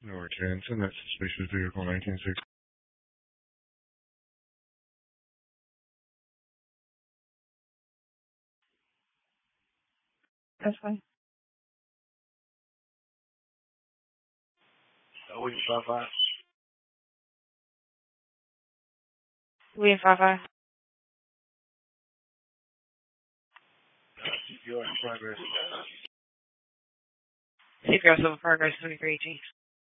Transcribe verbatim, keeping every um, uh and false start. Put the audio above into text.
Number ten, send that suspicious vehicle nineteen sixty. That's fine. Oh, eight five five. We in five five. C P R in progress. C P R civil progress twenty-three eighteen.